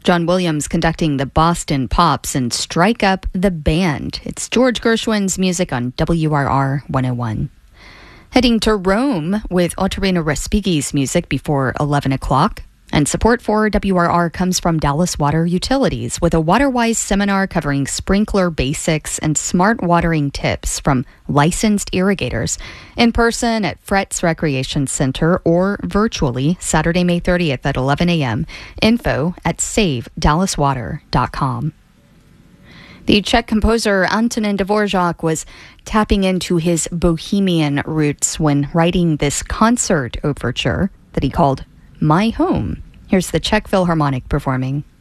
John Williams conducting the Boston Pops and Strike Up the Band. It's George Gershwin's music on WRR 101. Heading to Rome with Otorino Respighi's music before 11 o'clock. And support for WRR comes from Dallas Water Utilities with a WaterWise seminar covering sprinkler basics and smart watering tips from licensed irrigators in person at Fretz Recreation Center or virtually Saturday, May 30th at 11 a.m. Info at savedallaswater.com. The Czech composer Antonin Dvorak was tapping into his bohemian roots when writing this concert overture that he called My Home. Here's the Czech Philharmonic performing.